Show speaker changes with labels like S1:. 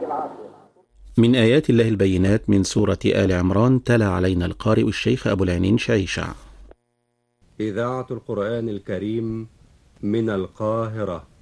S1: من آيات الله البينات من سورة آل عمران، تلا علينا القارئ الشيخ أبو العينين شعيشع.
S2: إذاعة القرآن الكريم من القاهرة.